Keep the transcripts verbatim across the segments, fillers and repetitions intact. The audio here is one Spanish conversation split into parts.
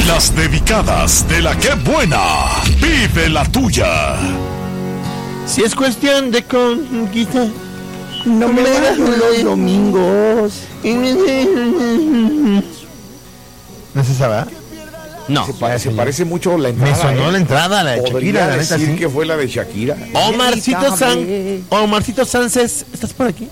Las dedicadas de la que buena. Vive la tuya. Si es cuestión de conquista, no me das los domingos. ¿No se sabe? No. Se, pa- se parece mucho la entrada. Me sonó ¿eh? la entrada, la de Podría Shakira, la neta, decir sí. que fue la de Shakira. Omarcito San... Omarcito Sánchez, ¿estás por aquí?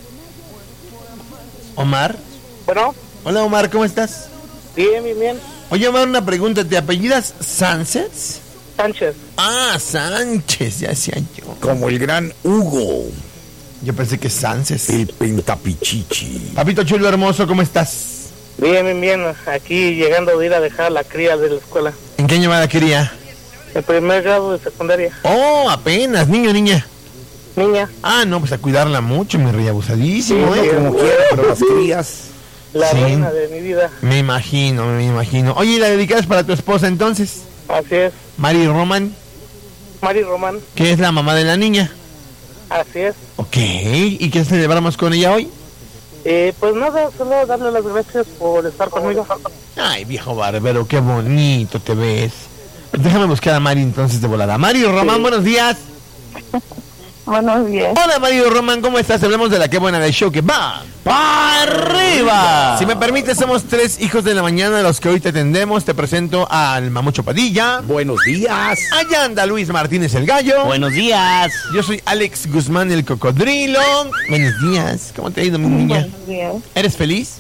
Omar. Bueno. Hola, Omar, ¿cómo estás? Bien, bien, bien. Oye, Omar, una pregunta, ¿te apellidas Sánchez? Sánchez. Ah, Sánchez, ya decía yo. Como el gran Hugo. Yo pensé que Sánchez. El pentapichichi. Papito chulo hermoso, ¿cómo estás? Bien, bien, bien. Aquí llegando de ir a dejar a la cría de la escuela. ¿En qué año va la cría? En primer grado de secundaria. Oh, apenas, niño, niña. Niña. Ah, no, pues a cuidarla mucho, mi rey, abusadísimo, Sí, ¿eh? Como quiera, pero las crías. La Sí. reina de mi vida. Me imagino, me imagino. Oye, ¿y la dedicada es para tu esposa entonces? Así es. Mari Roman, Mari Román. que es la mamá de la niña. Así es. Ok, ¿y qué celebramos con ella hoy? Eh, pues nada, solo darle las gracias por estar conmigo. Ay, viejo barbero, qué bonito te ves. Pues déjame buscar a Mari entonces de volada. Mari Román, Sí. buenos días. Buenos días. Hola, Mario Román, ¿cómo estás? Hablamos de la que buena del show que va para arriba. Si me permites, somos tres hijos de la mañana los que hoy te atendemos. Te presento al Mamucho Padilla. Buenos días. Allá anda Luis Martínez el Gallo. Buenos días. Yo soy Alex Guzmán el Cocodrilo. Buenos días. ¿Cómo te ha ido, mi niña? Buenos días. ¿Eres feliz?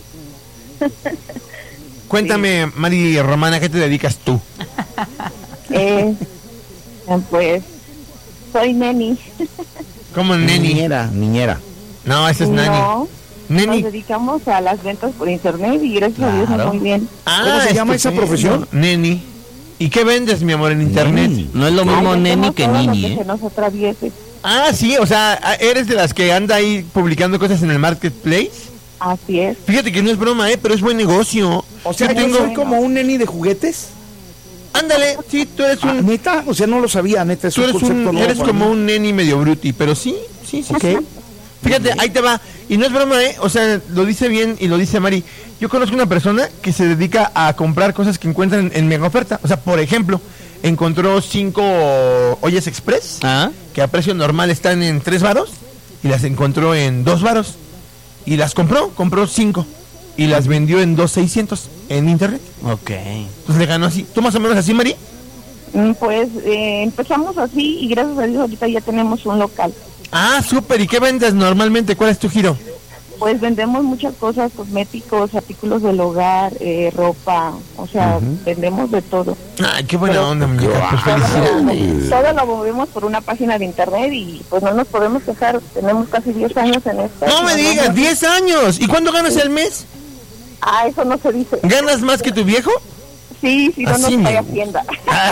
Cuéntame, Mari Román, ¿a qué te dedicas tú? Eh, pues soy neni. ¿Cómo neni? Niñera, niñera. No, ese es nani. No, Neni. nos dedicamos a las ventas por internet y gracias a Dios Claro. muy bien. Ah, ¿Cómo se llama esa estupendo. profesión? Neni. ¿Y qué vendes, mi amor, en internet? Neni. No es lo mismo Ay, neni hacemos que todo lo nini, que ¿eh? se nos atraviese. Ah, sí, o sea, eres de las que anda ahí publicando cosas en el marketplace. Así es. Fíjate que no es broma, ¿eh? Pero es buen negocio. O sea, yo yo tengo... soy como un neni de juguetes. Ándale, sí, tú eres Ah, un... ¿neta? O sea, no lo sabía, neta. Es Tú eres, concepto un, nuevo eres para como mí. un neni medio bruti, pero sí, sí, sí. Ok. sí. Fíjate, ahí te va. Y no es broma, ¿eh? O sea, lo dice bien y lo dice Mari. Yo conozco una persona que se dedica a comprar cosas que encuentran en mega oferta. O sea, por ejemplo, encontró cinco ollas express ¿Ah? que a precio normal están en tres varos y las encontró en dos varos. Y las compró, compró cinco y las vendió en dos seiscientos en internet. Ok. Entonces le ganó así. ¿Tú más o menos así, Mari? Mm, Pues eh, empezamos así y gracias a Dios ahorita ya tenemos un local. Ah, súper. ¿Y qué vendes normalmente? ¿Cuál es tu giro? Pues vendemos muchas cosas, cosméticos, artículos del hogar, eh, ropa, o sea, vendemos de todo. Ay, qué buena Pero- onda, muñeca. Pues Todo felicidades. lo, todo lo movemos por una página de internet y pues no nos podemos quejar, tenemos casi diez años en esto. No me digas, diez años. ¿Y cuánto ganas al mes? Ah, eso no se dice. ¿Ganas más que tu viejo? Sí, si no Así nos me paga gusta. Hacienda.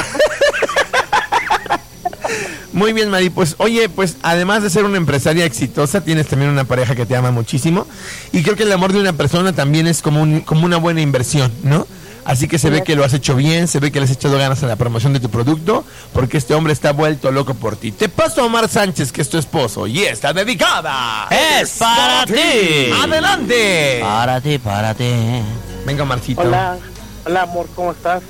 Muy bien, Mari. Pues, oye, pues además de ser una empresaria exitosa, tienes también una pareja que te ama muchísimo. Y creo que el amor de una persona también es como, un, como una buena inversión, ¿no? Así que se ve que lo has hecho bien, se ve que le has echado ganas a la promoción de tu producto, porque este hombre está vuelto loco por ti. Te paso a Omar Sánchez, que es tu esposo, y está dedicada. ¡Es para ti! ¡Adelante! Párate, párate. Venga, Marcito. Hola. Hola, amor, ¿cómo estás?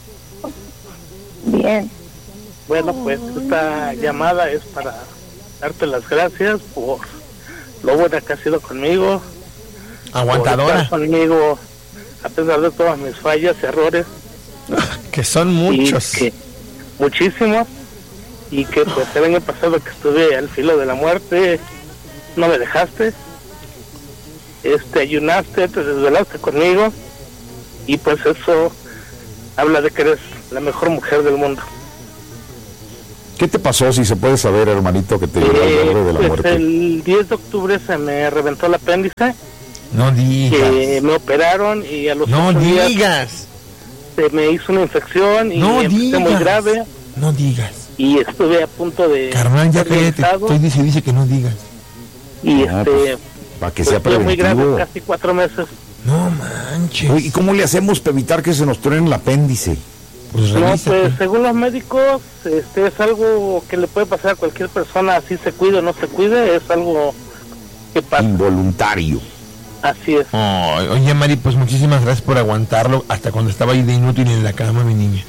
Bien. Bueno, pues esta llamada es para darte las gracias por lo buena que has sido conmigo. Aguantadora. Por estar conmigo a pesar de todas mis fallas y errores. Que son muchos. Y que- muchísimos. Y que pues el año pasado que estuve al filo de la muerte, no me dejaste. Este, ayunaste, te desvelaste conmigo. Y pues eso habla de que eres la mejor mujer del mundo. ¿Qué te pasó, si se puede saber, hermanito, que te llegó al Eh, borde de la pues muerte? el diez de octubre se me reventó el apéndice, No digas. que me operaron y a los No ocho días digas. se me hizo una infección y No empecé digas. muy grave No digas. y estuve a punto de Carnal, ya ser cállate. realizado, Estoy dice, dice que no digas. y No, este pues, para que pues, sea estuve muy grave, preventivo. casi cuatro meses. No manches. Oye, ¿y cómo le hacemos para evitar que se nos truene el apéndice? Pues No, revísate. pues según los médicos, este es algo que le puede pasar a cualquier persona, así se cuide o no se cuide, es algo que pasa. Involuntario. Así es. Oh, oye, Mari, pues muchísimas gracias por aguantarlo hasta cuando estaba ahí de inútil en la cama, mi niña.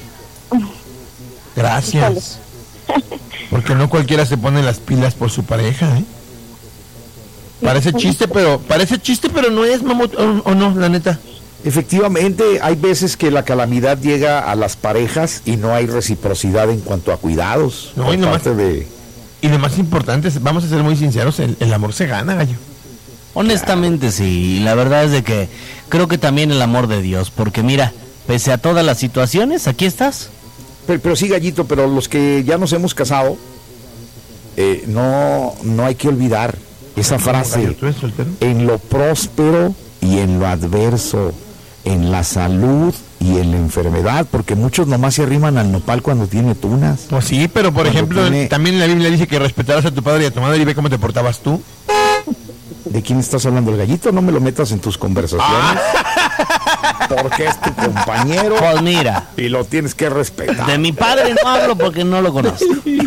Gracias. Porque no cualquiera se pone las pilas por su pareja, ¿eh? Parece chiste, pero parece chiste, pero no es, mamut, o, o no, la neta. Efectivamente, hay veces que la calamidad llega a las parejas y no hay reciprocidad en cuanto a cuidados. No, por y nomás- parte de... Y lo más importante, es, vamos a ser muy sinceros, el, el amor se gana, gallo. Honestamente sí, y la verdad es de que creo que también el amor de Dios, porque mira, pese a todas las situaciones, aquí estás. Pero, pero sí, Gallito, pero los que ya nos hemos casado, eh, no, no hay que olvidar esa Gallo, frase, ¿tú eres soltero? en lo próspero y en lo adverso, en la salud y en la enfermedad, porque muchos nomás se arriman al nopal cuando tiene tunas. Pues sí, pero por Cuando ejemplo, tiene- también la Biblia dice que respetarás a tu padre y a tu madre y ve cómo te portabas tú. ¿De quién estás hablando, el Gallito? No me lo metas en tus conversaciones, porque es tu compañero Pues mira, y lo tienes que respetar. de mi padre no hablo porque no lo conozco.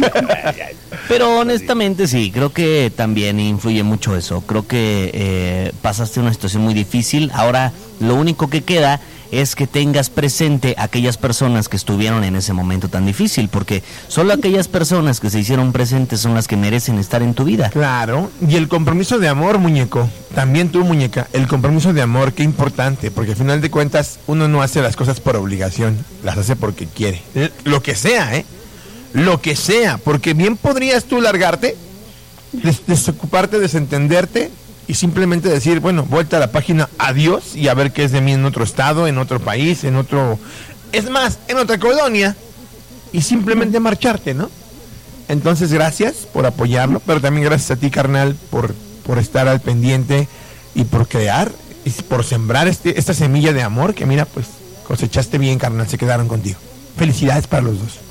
Pero honestamente sí, creo que también influye mucho eso. Creo que eh, pasaste una situación muy difícil. Ahora lo único que queda es que tengas presente a aquellas personas que estuvieron en ese momento tan difícil, porque solo aquellas personas que se hicieron presentes son las que merecen estar en tu vida. Claro, y el compromiso de amor, muñeco, también tú, muñeca, el compromiso de amor, qué importante, porque al final de cuentas uno no hace las cosas por obligación, las hace porque quiere. Eh, Lo que sea, ¿eh? Lo que sea, porque bien podrías tú largarte, des- desocuparte, desentenderte y simplemente decir, bueno, vuelta a la página, adiós y a ver qué es de mí en otro estado, en otro país, en otro... Es más, en otra colonia y simplemente marcharte, ¿no? Entonces, gracias por apoyarlo, pero también gracias a ti, carnal, por, por estar al pendiente y por crear, y por sembrar este, esta semilla de amor que, mira, pues cosechaste bien, carnal, se quedaron contigo. Felicidades para los dos.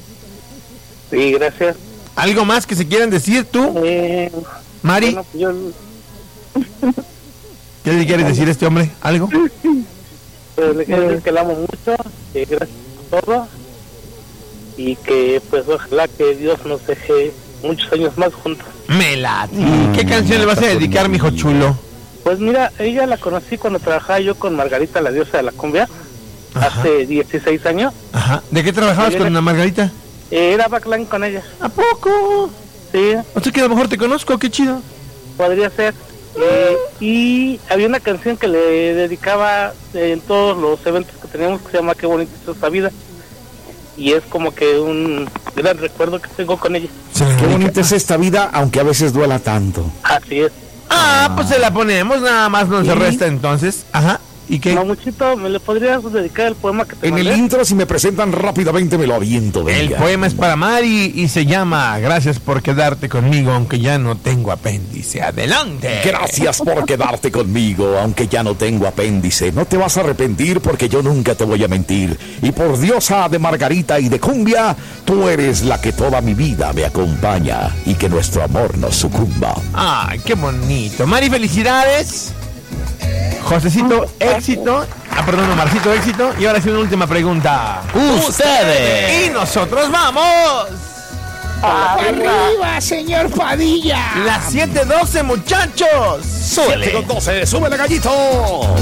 Sí, gracias. ¿Algo más que se quieran decir tú, Eh, Mari? bueno, pues yo ¿Qué le quieres decir a este hombre? ¿Algo? pues, le quiero decir que la amo mucho, que gracias por todo y que pues ojalá que Dios nos deje muchos años más juntos. Me late. ¿Qué canción le vas a dedicar, mijo chulo? Pues mira, ella la conocí cuando trabajaba yo con Margarita, la diosa de la cumbia, Ajá. hace dieciséis años. Ajá. ¿De qué trabajabas con Ana Margarita? Eh, era backline con ella. ¿A poco? Sí, O sea que a lo mejor te conozco, qué chido. podría ser. Eh, y había una canción que le dedicaba eh, en todos los eventos que teníamos que se llama Qué bonita es esta vida. Y es como que un gran recuerdo que tengo con ella. Se la Qué dedica- bonita es esta vida, aunque a veces duela tanto. Así es. Ah, pues se la ponemos, nada más no se Sí. resta entonces. Ajá. ¿Y qué? Mamuchito, ¿me le podrías dedicar el poema que te En el mandé? intro, si me presentan rápidamente, me lo aviento. El venga. poema es para Mari y se llama Gracias por quedarte conmigo aunque ya no tengo apéndice. Adelante. Gracias por quedarte conmigo, aunque ya no tengo apéndice. No te vas a arrepentir porque yo nunca te voy a mentir. Y por diosa de Margarita y de cumbia, tú eres la que toda mi vida me acompaña y que nuestro amor nos sucumba. Ay, qué bonito. Mari, felicidades. Josecito, éxito. Ah, perdón, Omarcito, éxito. Y ahora sí una última pregunta. Ustedes. Y nosotros vamos. ¡Arriba, señor Padilla! Las siete doce, muchachos. siete con doce, súbele, Gallito.